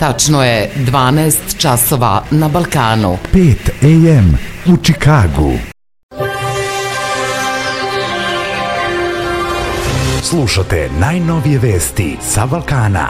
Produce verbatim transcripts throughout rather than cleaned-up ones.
Tačno je dvanaest časova na Balkanu. pet a m u Čikagu. Slušate najnovije vesti sa Balkana.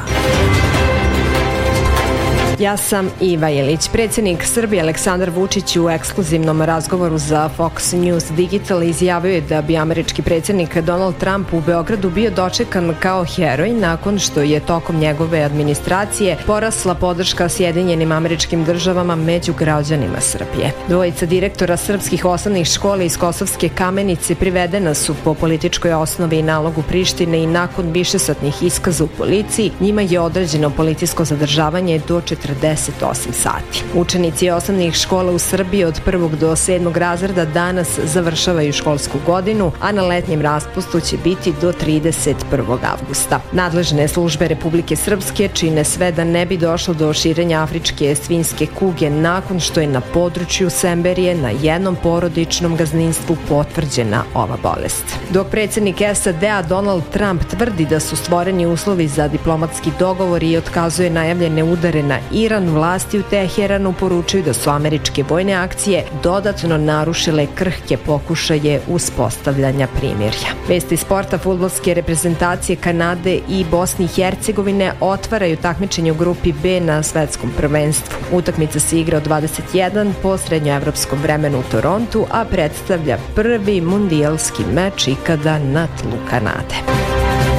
Ja sam Iva Jelić. Predsjednik Srbije Aleksandar Vučić u ekskluzivnom razgovoru za Fox News Digital izjavio je da bi američki predsjednik Donald Trump u Beogradu bio dočekan kao heroj nakon što je tokom njegove administracije porasla podrška Sjedinjenim Američkim Državama među građanima Srbije. Dvojica direktora srpskih osnovnih škola iz Kosovske Kamenice privedena su po političkoj osnovi i nalogu Prištine i nakon višesatnih iskaza u policiji njima je određeno policijsko zadržavanje do četrdeset osam sati. Učenici osnovnih škola u Srbiji od prvog do sedmog razreda danas završavaju školsku godinu, a na letnjem raspustu će biti do trideset prvog avgusta. Nadležne službe Republike Srpske čine sve da ne bi došlo do širenja afričke svinjske kuge nakon što je na području Semberije na jednom porodičnom gazdinstvu potvrđena ova bolest. Dok predsjednik S A D-a Donald Trump tvrdi da su stvoreni uslovi za diplomatski dogovor i otkazuje najavljene udare na Iran, vlasti u Teheranu poručuju da su američke vojne akcije dodatno narušile krhke pokušaje uspostavljanja primirja. Vesti sporta: fudbalske reprezentacije Kanade i Bosne i Hercegovine otvaraju takmičenje u grupi B na svetskom prvenstvu. Utakmica se igra od dvadeset jedan po srednjoevropskom vremenu u Torontu, a predstavlja prvi mundijalski meč ikada na tlu Kanade.